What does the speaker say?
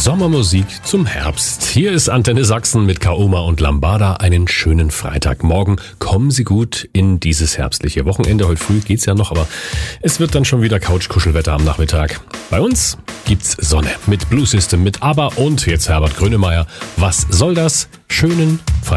Sommermusik zum Herbst. Hier ist Antenne Sachsen mit Kaoma und Lambada. Einen schönen Freitagmorgen. Kommen Sie gut in dieses herbstliche Wochenende. Heute früh geht's ja noch, aber es wird dann schon wieder Couch-Kuschelwetter am Nachmittag. Bei uns gibt's Sonne mit Blue System, mit ABBA und jetzt Herbert Grönemeyer. Was soll das? Schönen Freitag.